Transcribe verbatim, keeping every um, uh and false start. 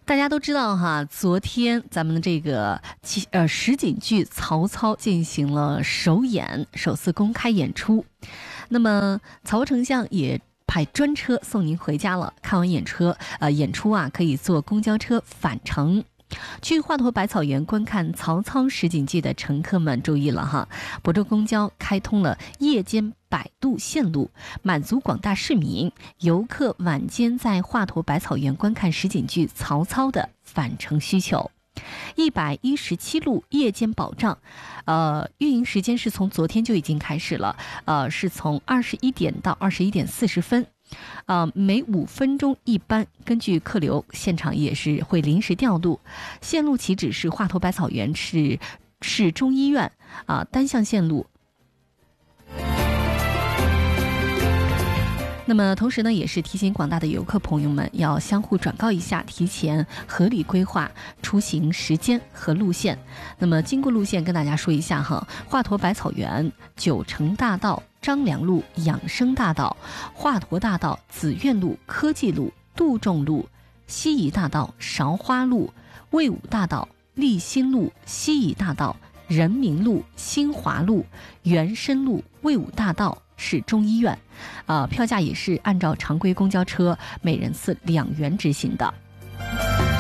大家都知道哈，昨天咱们的这个呃实景剧曹操进行了首演，首次公开演出。那么曹丞相也派专车送您回家了。看完演车呃演出啊，可以坐公交车返程。去华佗百草园观看曹操实景剧的乘客们注意了哈，亳州公交开通了夜间百度线路，满足广大市民游客晚间在华佗百草园观看实景剧曹操的返程需求。一百一十七路夜间保障，呃，运营时间是从昨天就已经开始了，呃，是从二十一点到二十一点四十分。呃，每五分钟一班，根据客流，现场也是会临时调度。线路起止是华佗百草园是市中医院啊、呃，单向线路。那么同时呢，也是提醒广大的游客朋友们要相互转告一下，提前合理规划出行时间和路线。那么经过路线跟大家说一下哈，华佗百草园、九城大道、张良路、养生大道、华佗大道、紫苑路、科技路、杜仲路、西夷大道、韶花路、魏武大道、立新路、西夷大道、人民路、新华路、元深路、魏武大道、市中医院，呃，票价也是按照常规公交车每人次两元执行的。